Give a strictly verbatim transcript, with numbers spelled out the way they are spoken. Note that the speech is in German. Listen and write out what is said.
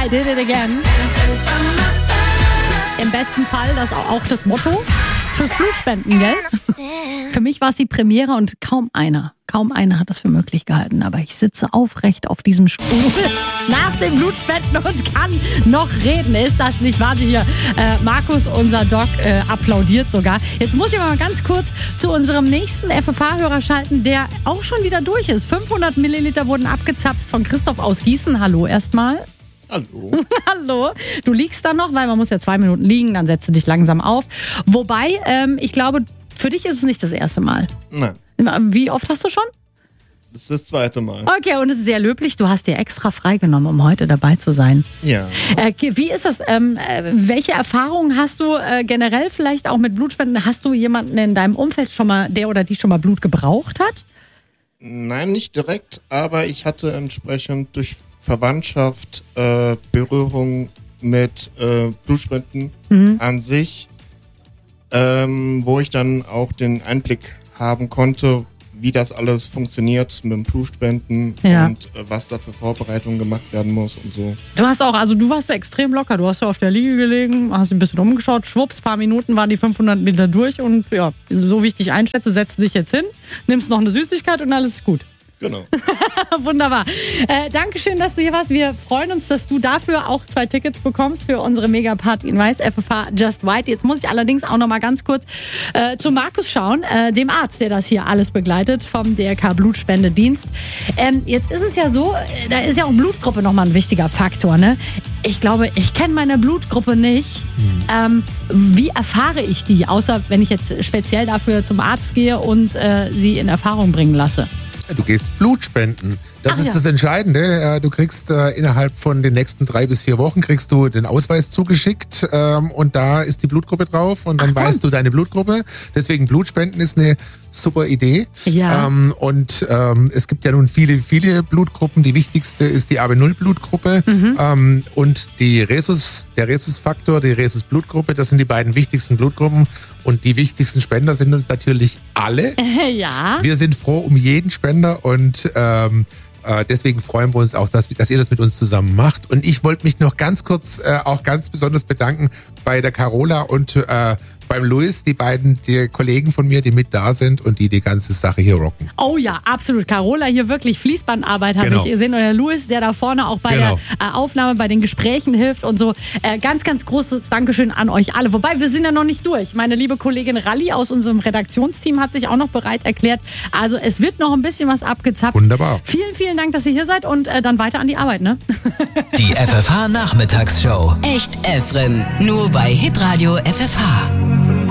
I did it again. Im besten Fall das auch das Motto fürs Blutspenden, gell? Für mich war es die Premiere und kaum einer, kaum einer hat das für möglich gehalten. Aber ich sitze aufrecht auf diesem Stuhl nach dem Blutspenden und kann noch reden. Ist das nicht? Warte hier, äh, Markus, unser Doc, äh, applaudiert sogar. Jetzt muss ich aber mal ganz kurz zu unserem nächsten F F H-Hörer schalten, der auch schon wieder durch ist. fünfhundert Milliliter wurden abgezapft von Christoph aus Gießen. Hallo erstmal. Hallo. Hallo. Du liegst da noch, weil man muss ja zwei Minuten liegen, dann setzt du dich langsam auf. Wobei, ähm, ich glaube, für dich ist es nicht das erste Mal. Nein. Wie oft hast du schon? Das ist das zweite Mal. Okay, und es ist sehr löblich. Du hast dir extra freigenommen, um heute dabei zu sein. Ja. Äh, wie ist das? Ähm, äh, welche Erfahrungen hast du äh, generell vielleicht auch mit Blutspenden? Hast du jemanden in deinem Umfeld schon mal, der oder die schon mal Blut gebraucht hat? Nein, nicht direkt, aber ich hatte entsprechend durch Verwandtschaft, äh, Berührung mit äh, Blutspenden mhm. an sich, ähm, wo ich dann auch den Einblick haben konnte, wie das alles funktioniert mit dem Blutspenden ja. und äh, was da für Vorbereitungen gemacht werden muss und so. Du hast auch, also du warst ja extrem locker, du hast ja auf der Liege gelegen, hast ein bisschen umgeschaut, schwupps, paar Minuten waren die fünfhundert Meter durch und ja, so wie ich dich einschätze, setzt dich jetzt hin, nimmst noch eine Süßigkeit und alles ist gut. Genau. Wunderbar. Äh, Dankeschön, dass du hier warst. Wir freuen uns, dass du dafür auch zwei Tickets bekommst für unsere Mega-Party in Weiß, F F H Just White. Jetzt muss ich allerdings auch noch mal ganz kurz äh, zu Markus schauen, äh, dem Arzt, der das hier alles begleitet vom D R K Blutspendedienst. Ähm, jetzt ist es ja so, äh, da ist ja auch Blutgruppe noch mal ein wichtiger Faktor, ne? Ich glaube, ich kenne meine Blutgruppe nicht. Mhm. Ähm, wie erfahre ich die, außer wenn ich jetzt speziell dafür zum Arzt gehe und äh, sie in Erfahrung bringen lasse? Du gehst Blut spenden. Das Ach ist ja. das Entscheidende. Du kriegst äh, innerhalb von den nächsten drei bis vier Wochen kriegst du den Ausweis zugeschickt ähm, und da ist die Blutgruppe drauf und dann Ach, weißt du deine Blutgruppe. Deswegen Blutspenden ist eine super Idee. Ja. Ähm, und ähm, es gibt ja nun viele, viele Blutgruppen. Die wichtigste ist die A B null Blutgruppe mhm. ähm, und die Rhesus, der Rhesusfaktor, die Rhesus-Blutgruppe. Das sind die beiden wichtigsten Blutgruppen und die wichtigsten Spender sind uns natürlich alle. Ja. Wir sind froh um jeden Spender und ähm, äh, deswegen freuen wir uns auch, dass, dass ihr das mit uns zusammen macht. Und ich wollte mich noch ganz kurz äh, auch ganz besonders bedanken bei der Carola und äh, beim Luis, die beiden die Kollegen von mir, die mit da sind und die die ganze Sache hier rocken. Oh ja, absolut. Carola hier wirklich Fließbandarbeit habe Genau. ich gesehen. Und der Luis, der da vorne auch bei Genau. der äh, Aufnahme, bei den Gesprächen hilft und so. Äh, ganz, ganz großes Dankeschön an euch alle. Wobei, wir sind ja noch nicht durch. Meine liebe Kollegin Ralli aus unserem Redaktionsteam hat sich auch noch bereit erklärt. Also es wird noch ein bisschen was abgezapft. Wunderbar. Vielen, vielen Dank, dass ihr hier seid und äh, dann weiter an die Arbeit, ne? Die F F H-Nachmittagsshow. Echt Efren. Nur bei Hitradio F F H.